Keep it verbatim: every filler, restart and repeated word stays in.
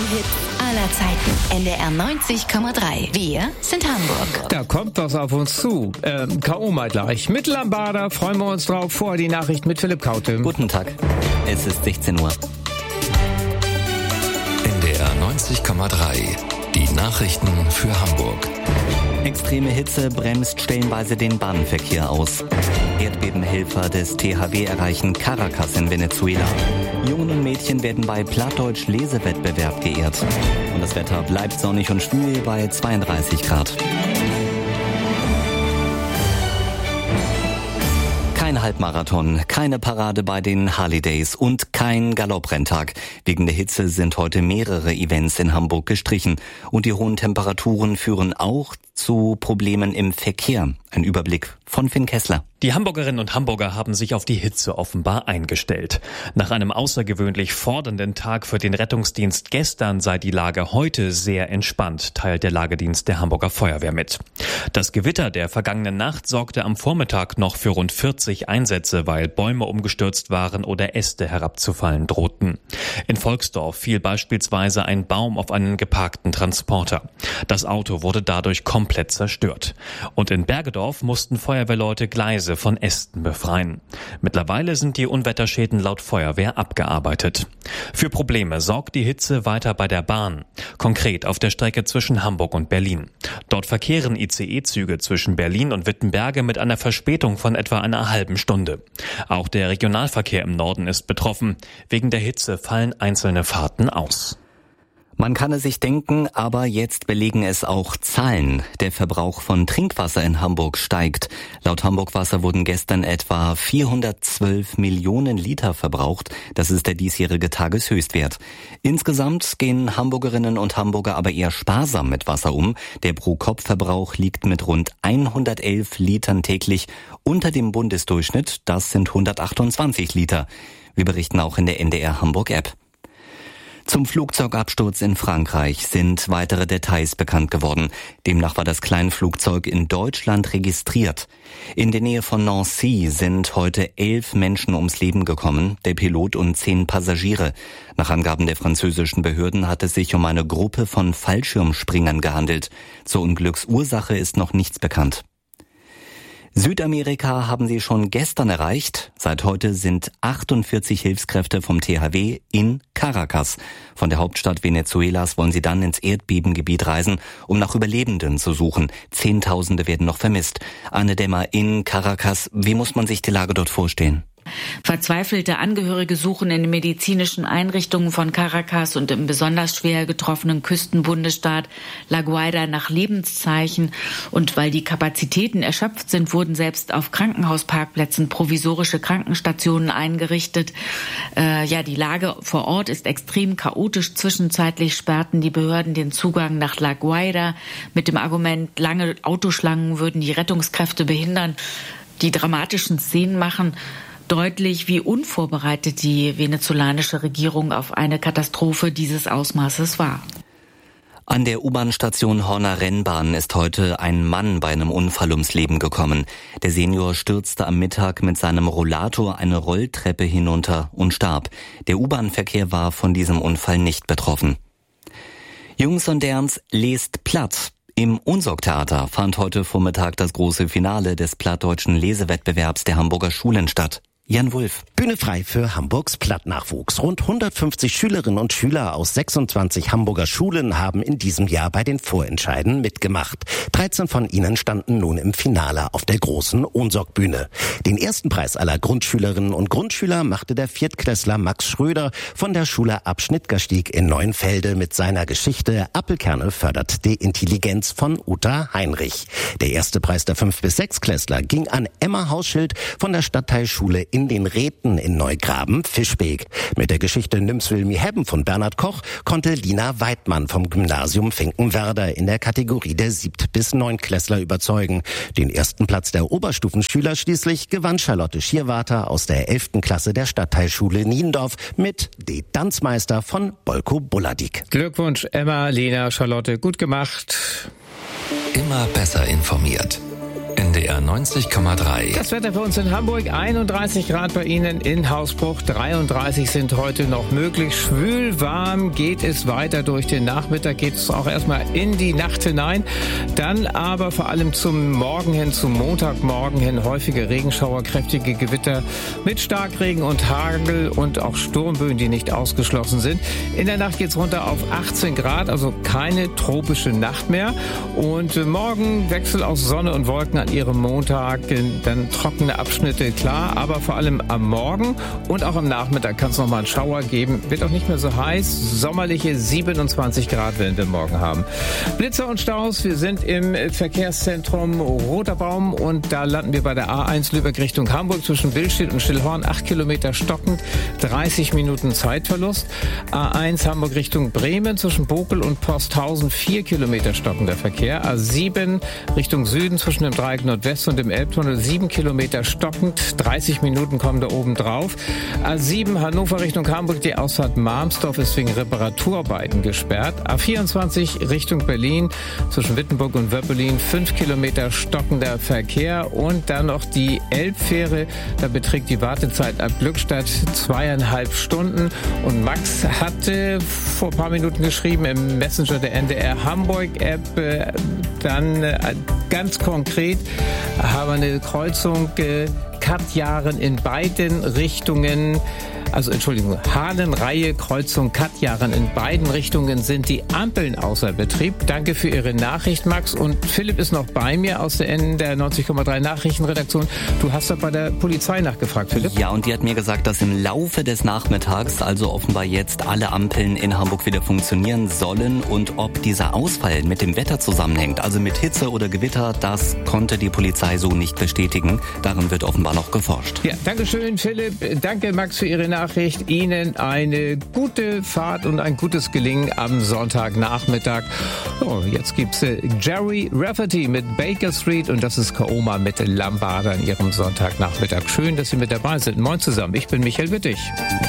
Hits aller Zeiten. N D R neunzig Komma drei. Wir sind Hamburg. Da kommt was auf uns zu. Ähm, K O mal gleich. Mit Lambada freuen wir uns drauf. Vorher die Nachricht mit Philipp Kaute. Guten Tag. Es ist sechzehn Uhr. N D R neunzig Komma drei. Die Nachrichten für Hamburg. Extreme Hitze bremst stellenweise den Bahnverkehr aus. Erdbebenhelfer des T H W erreichen Caracas in Venezuela. Jungen und Mädchen werden bei Plattdeutsch-Lesewettbewerb geehrt. Und das Wetter bleibt sonnig und schwül bei zweiunddreißig Grad. Kein Halbmarathon, keine Parade bei den Harley Days und kein Galopprrenntag. Wegen der Hitze sind heute mehrere Events in Hamburg gestrichen. Und die hohen Temperaturen führen auch zu Problemen im Verkehr. Ein Überblick von Finn Kessler. Die Hamburgerinnen und Hamburger haben sich auf die Hitze offenbar eingestellt. Nach einem außergewöhnlich fordernden Tag für den Rettungsdienst gestern sei die Lage heute sehr entspannt, teilt der Lagedienst der Hamburger Feuerwehr mit. Das Gewitter der vergangenen Nacht sorgte am Vormittag noch für rund vierzig Einsätze, weil Bäume umgestürzt waren oder Äste herabzufallen drohten. In Volksdorf fiel beispielsweise ein Baum auf einen geparkten Transporter. Das Auto wurde dadurch komplett zerstört. Und in Bergedorf mussten Feuerwehrleute Gleise von Ästen befreien. Mittlerweile sind die Unwetterschäden laut Feuerwehr abgearbeitet. Für Probleme sorgt die Hitze weiter bei der Bahn. Konkret auf der Strecke zwischen Hamburg und Berlin. Dort verkehren I C E-Züge zwischen Berlin und Wittenberge mit einer Verspätung von etwa einer halben Stunde. Auch der Regionalverkehr im Norden ist betroffen. Wegen der Hitze fallen einzelne Fahrten aus. Man kann es sich denken, aber jetzt belegen es auch Zahlen. Der Verbrauch von Trinkwasser in Hamburg steigt. Laut Hamburg Wasser wurden gestern etwa vierhundertzwölf Millionen Liter verbraucht. Das ist der diesjährige Tageshöchstwert. Insgesamt gehen Hamburgerinnen und Hamburger aber eher sparsam mit Wasser um. Der Pro-Kopf-Verbrauch liegt mit rund hundertelf Litern täglich unter dem Bundesdurchschnitt. Das sind hundertachtundzwanzig Liter. Wir berichten auch in der N D R Hamburg App. Zum Flugzeugabsturz in Frankreich sind weitere Details bekannt geworden. Demnach war das Kleinflugzeug in Deutschland registriert. In der Nähe von Nancy sind heute elf Menschen ums Leben gekommen, der Pilot und zehn Passagiere. Nach Angaben der französischen Behörden hat es sich um eine Gruppe von Fallschirmspringern gehandelt. Zur Unglücksursache ist noch nichts bekannt. Südamerika haben sie schon gestern erreicht. Seit heute sind achtundvierzig Hilfskräfte vom T H W in Caracas. Von der Hauptstadt Venezuelas wollen sie dann ins Erdbebengebiet reisen, um nach Überlebenden zu suchen. Zehntausende werden noch vermisst. Anne Dämmer in Caracas. Wie muss man sich die Lage dort vorstellen? Verzweifelte Angehörige suchen in den medizinischen Einrichtungen von Caracas und im besonders schwer getroffenen Küstenbundesstaat La Guaira nach Lebenszeichen. Und weil die Kapazitäten erschöpft sind, wurden selbst auf Krankenhausparkplätzen provisorische Krankenstationen eingerichtet. Äh, ja, die Lage vor Ort ist extrem chaotisch. Zwischenzeitlich sperrten die Behörden den Zugang nach La Guaira mit dem Argument, lange Autoschlangen würden die Rettungskräfte behindern. Die dramatischen Szenen machen deutlich, wie unvorbereitet die venezolanische Regierung auf eine Katastrophe dieses Ausmaßes war. An der U-Bahn-Station Horner Rennbahn ist heute ein Mann bei einem Unfall ums Leben gekommen. Der Senior stürzte am Mittag mit seinem Rollator eine Rolltreppe hinunter und starb. Der U-Bahn-Verkehr war von diesem Unfall nicht betroffen. Jungs und Derns lest platt. Im Unsorg-Theater fand heute Vormittag das große Finale des plattdeutschen Lesewettbewerbs der Hamburger Schulen statt. Jan Wulff. Bühne frei für Hamburgs Plattnachwuchs. Rund hundertfünfzig Schülerinnen und Schüler aus sechsundzwanzig Hamburger Schulen haben in diesem Jahr bei den Vorentscheiden mitgemacht. dreizehn von ihnen standen nun im Finale auf der großen Ohnsorg-Bühne. Den ersten Preis aller Grundschülerinnen und Grundschüler machte der Viertklässler Max Schröder von der Schule Abschnittgerstieg in Neuenfelde mit seiner Geschichte Apfelkerne fördert die Intelligenz von Uta Heinrich. Der erste Preis der Fünf- bis Sechsklässler ging an Emma Hausschild von der Stadtteilschule in den Räten in Neugraben-Fischbeek. Mit der Geschichte Nims will mi hebben von Bernhard Koch konnte Lina Weidmann vom Gymnasium Finkenwerder in der Kategorie der Siebt- bis Neunklässler überzeugen. Den ersten Platz der Oberstufenschüler schließlich gewann Charlotte Schierwarter aus der elften Klasse der Stadtteilschule Niendorf mit De Tanzmeister von Bolko Buladik. Glückwunsch Emma, Lena, Charlotte, gut gemacht. Immer besser informiert. N N D R neunzig Komma drei. Das Wetter für uns in Hamburg, einunddreißig Grad bei Ihnen in Hausbruch, dreiunddreißig sind heute noch möglich. Schwül warm geht es weiter durch den Nachmittag, geht es auch erstmal in die Nacht hinein. Dann aber vor allem zum Morgen hin, zum Montagmorgen hin häufige Regenschauer, kräftige Gewitter mit Starkregen und Hagel und auch Sturmböen, die nicht ausgeschlossen sind. In der Nacht geht es runter auf achtzehn Grad, also keine tropische Nacht mehr. Und morgen Wechsel aus Sonne und Wolken an ihrem Montag, dann trockene Abschnitte, klar, aber vor allem am Morgen und auch am Nachmittag kann es nochmal einen Schauer geben. Wird auch nicht mehr so heiß, sommerliche siebenundzwanzig Grad werden wir morgen haben. Blitzer und Staus, wir sind im Verkehrszentrum Roter Baum und da landen wir bei der A eins Lübeck Richtung Hamburg zwischen Billstedt und Stillhorn, acht Kilometer stockend, dreißig Minuten Zeitverlust. A eins Hamburg Richtung Bremen zwischen Bokel und Posthausen, vier Kilometer stockender Verkehr. A sieben Richtung Süden zwischen dem Dreieck Nordwest und dem Elbtunnel, sieben Kilometer stockend, dreißig Minuten kommen da oben drauf. A sieben Hannover Richtung Hamburg, die Ausfahrt Marmsdorf ist wegen Reparaturarbeiten gesperrt. A vierundzwanzig Richtung Berlin zwischen Wittenburg und Wöppelin, fünf Kilometer stockender Verkehr. Und dann noch die Elbfähre, da beträgt die Wartezeit ab Glückstadt zweieinhalb Stunden. Und Max hatte vor ein paar Minuten geschrieben im Messenger der N D R Hamburg App, äh, dann äh, ganz konkret haben wir eine Kreuzung äh, Katjaren in beiden Richtungen. Also Entschuldigung, Hahnenreihe, Kreuzung Katjaren. In beiden Richtungen sind die Ampeln außer Betrieb. Danke für Ihre Nachricht, Max. Und Philipp ist noch bei mir aus der N D R neunzig Komma drei Nachrichtenredaktion. Du hast da bei der Polizei nachgefragt, Philipp? Ja, und die hat mir gesagt, dass im Laufe des Nachmittags, also offenbar jetzt, alle Ampeln in Hamburg wieder funktionieren sollen. Und ob dieser Ausfall mit dem Wetter zusammenhängt, also mit Hitze oder Gewitter, das konnte die Polizei so nicht bestätigen. Darin wird offenbar noch geforscht. Ja, danke schön, Philipp. Danke, Max, für Ihre Nachricht. Nachricht. Ihnen eine gute Fahrt und ein gutes Gelingen am Sonntagnachmittag. Oh, jetzt gibt's äh, Jerry Rafferty mit Baker Street und das ist Kaoma mit Lambada an Ihrem Sonntagnachmittag. Schön, dass Sie mit dabei sind. Moin zusammen, ich bin Michael Wittig.